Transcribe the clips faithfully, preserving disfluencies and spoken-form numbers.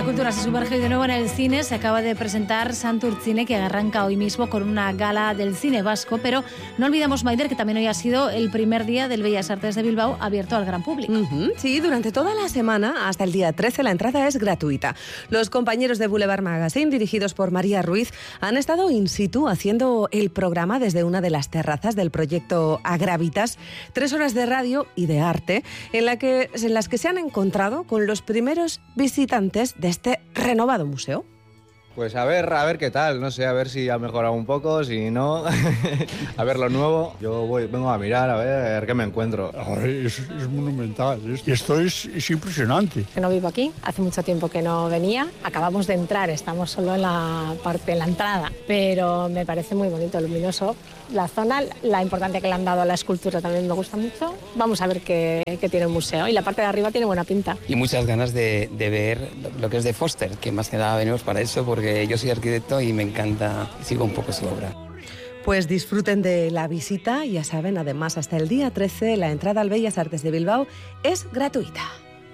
La cultura se sumerge de nuevo en el cine. Se acaba de presentar Santurtzine, que arranca hoy mismo con una gala del cine vasco, pero no olvidemos, Maider, que también hoy ha sido el primer día del Bellas Artes de Bilbao abierto al gran público. Uh-huh. Sí, durante toda la semana, hasta el día trece, la entrada es gratuita. Los compañeros de Boulevard Magazine, dirigidos por María Ruiz, han estado in situ haciendo el programa desde una de las terrazas del proyecto Agravitas, tres horas de radio y de arte, en, la que, en las que se han encontrado con los primeros visitantes de este renovado museo. Pues a ver, a ver qué tal, no sé, a ver si ha mejorado un poco, si no, a ver lo nuevo. Yo voy, vengo a mirar, a ver, a ver qué me encuentro. Es, es monumental, es, esto es, es impresionante. No vivo aquí, hace mucho tiempo que no venía, acabamos de entrar, estamos solo en la parte, en la entrada, pero me parece muy bonito, luminoso. La zona, la importancia que le han dado a la escultura también me gusta mucho. Vamos a ver qué, qué tiene el museo, y la parte de arriba tiene buena pinta. Y muchas ganas de, de ver lo que es de Foster, que más que nada venimos para eso, porque porque yo soy arquitecto y me encanta, sigo un poco su obra. Pues disfruten de la visita, ya saben, además hasta el día trece la entrada al Bellas Artes de Bilbao es gratuita.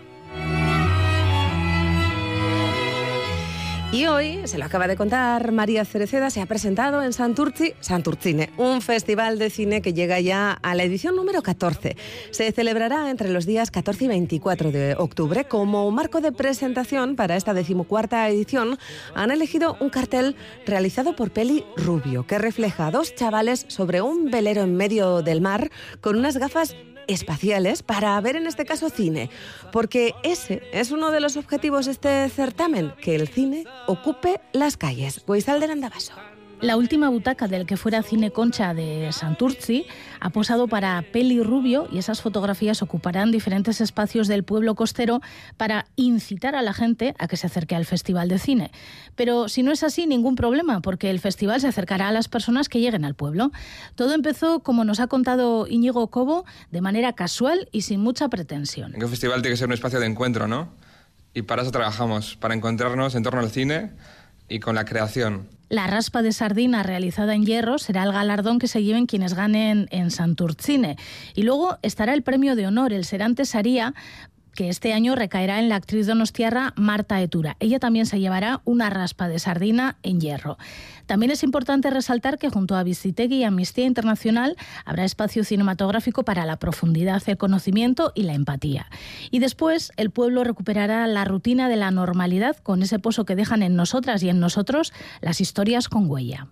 Y hoy, se lo acaba de contar María Cereceda, se ha presentado en Santurtzi, Santurtzine, un festival de cine que llega ya a la edición número catorce. Se celebrará entre los días catorce y veinticuatro de octubre. Como marco de presentación para esta decimocuarta edición, han elegido un cartel realizado por Peli Rubio, que refleja a dos chavales sobre un velero en medio del mar con unas gafas espaciales para ver en este caso cine, porque ese es uno de los objetivos de este certamen, que el cine ocupe las calles. Goizalde Andabaso. La última butaca del que fuera Cine Concha de Santurtzi ha posado para Peli Rubio, y esas fotografías ocuparán diferentes espacios del pueblo costero para incitar a la gente a que se acerque al Festival de Cine. Pero si no es así, ningún problema, porque el festival se acercará a las personas que lleguen al pueblo. Todo empezó, como nos ha contado Íñigo Cobo, de manera casual y sin mucha pretensión. Un festival tiene que ser un espacio de encuentro, ¿no? Y para eso trabajamos, para encontrarnos en torno al cine y con la creación. La raspa de sardina realizada en hierro será el galardón que se lleven quienes ganen en Santurtzine. Y luego estará el premio de honor, el Serante Saria, que este año recaerá en la actriz donostiarra Marta Etura. Ella también se llevará una raspa de sardina en hierro. También es importante resaltar que junto a Bizitegui y Amnistía Internacional habrá espacio cinematográfico para la profundidad, el conocimiento y la empatía. Y después el pueblo recuperará la rutina de la normalidad con ese pozo que dejan en nosotras y en nosotros las historias con huella.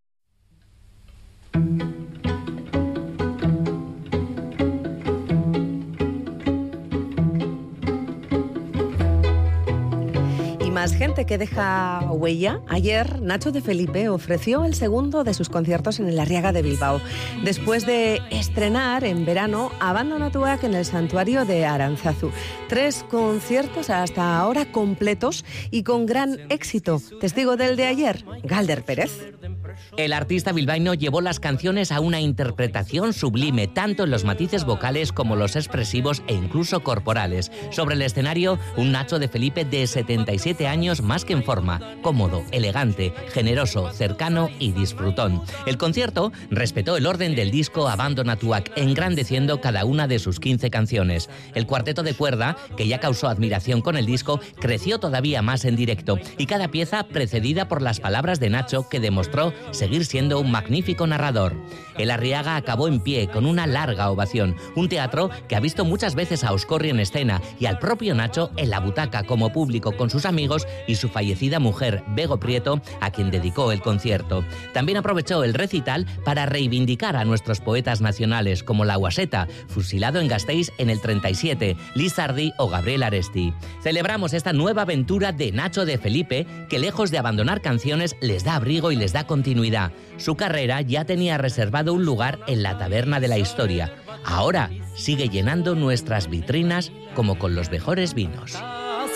Más gente que deja huella. Ayer Nacho de Felipe ofreció el segundo de sus conciertos en el Arriaga de Bilbao, después de estrenar en verano Abandonatuak en el Santuario de Arantzazu. Tres conciertos hasta ahora completos y con gran éxito. Testigo del de ayer, Galder Pérez. El artista bilbaíno llevó las canciones a una interpretación sublime, tanto en los matices vocales como los expresivos e incluso corporales. Sobre el escenario, un Nacho de Felipe de setenta y siete años más que en forma, cómodo, elegante, generoso, cercano y disfrutón. El concierto respetó el orden del disco Abandonatuak, engrandeciendo cada una de sus quince canciones. El cuarteto de cuerda, que ya causó admiración con el disco, creció todavía más en directo, y cada pieza precedida por las palabras de Nacho, que demostró seguir siendo un magnífico narrador. El Arriaga acabó en pie con una larga ovación, un teatro que ha visto muchas veces a Oscorri en escena y al propio Nacho en la butaca como público con sus amigos y su fallecida mujer, Bego Prieto, a quien dedicó el concierto. También aprovechó el recital para reivindicar a nuestros poetas nacionales como La Guaseta, fusilado en Gasteiz en el treinta y siete, Lizardi o Gabriel Aresti. Celebramos esta nueva aventura de Nacho de Felipe, que lejos de abandonar canciones les da abrigo y les da continuidad. Su carrera ya tenía reservado un lugar en la taberna de la historia. Ahora sigue llenando nuestras vitrinas como con los mejores vinos.